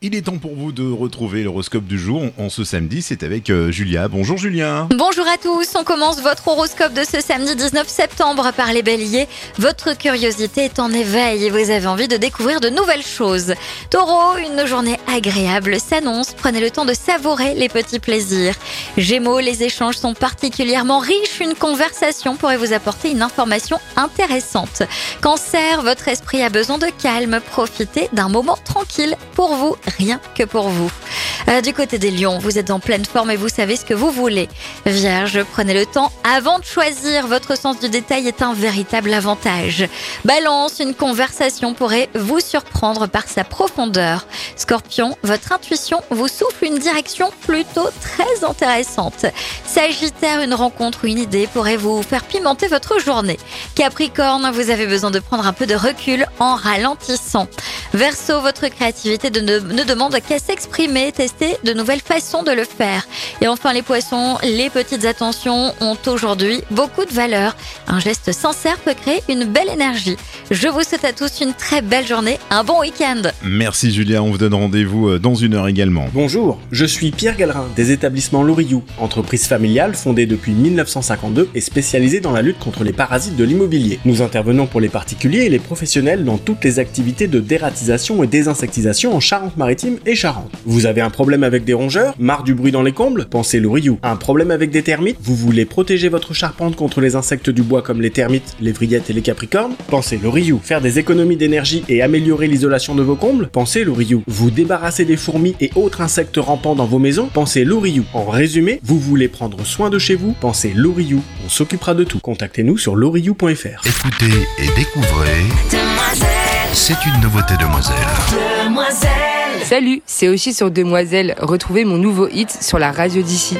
Il est temps pour vous de retrouver l'horoscope du jour. En ce samedi, c'est avec Julia. Bonjour Julien. Bonjour à tous, on commence votre horoscope de ce samedi 19 septembre par les béliers. Votre curiosité est en éveil et vous avez envie de découvrir de nouvelles choses. Taureau, une journée agréable s'annonce, prenez le temps de savourer les petits plaisirs. Gémeaux, les échanges sont particulièrement riches, une conversation pourrait vous apporter une information intéressante. Cancer, votre esprit a besoin de calme, profitez d'un moment tranquille pour vous, rien que pour vous. Du côté des lions, vous êtes en pleine forme et vous savez ce que vous voulez. Vierge, prenez le temps avant de choisir, votre sens du détail est un véritable avantage. Balance, une conversation pourrait vous surprendre par sa profondeur. Scorpion, votre intuition vous souffle une direction plutôt très intéressante. Sagittaire, une rencontre ou une idée pourrait vous faire pimenter votre journée. Capricorne, vous avez besoin de prendre un peu de recul en ralentissant. Verseau, votre créativité ne demande qu'à s'exprimer, tester de nouvelles façons de le faire. Et enfin les poissons, les petites attentions ont aujourd'hui beaucoup de valeur. Un geste sincère peut créer une belle énergie. Je vous souhaite à tous une très belle journée, un bon week-end. Merci Julia, on vous donne rendez-vous dans une heure également. Bonjour, je suis Pierre Gallerin des établissements Loriou, entreprise familiale fondée depuis 1952 et spécialisée dans la lutte contre les parasites de l'immobilier. Nous intervenons pour les particuliers et les professionnels dans toutes les activités de dératisation et désinsectisation en Charente-Maritime et Charente. Vous avez un problème avec des rongeurs, marre du bruit dans les combles? Pensez Loriou. Un problème avec des termites? Vous voulez protéger votre charpente contre les insectes du bois comme les termites, les vrillettes et les capricornes? Pensez Loriou. Faire des économies d'énergie et améliorer l'isolation de vos combles? Pensez Loriou. Vous débarrasser des fourmis et autres insectes rampants dans vos maisons? Pensez Loriou. En résumé, vous voulez prendre soin de chez vous? Pensez Loriou. On s'occupera de tout. Contactez-nous sur loriou.fr. Écoutez et découvrez. C'est une nouveauté Demoiselle. Salut, c'est Oshi sur Demoiselle. Retrouvez mon nouveau hit sur la radio d'ici.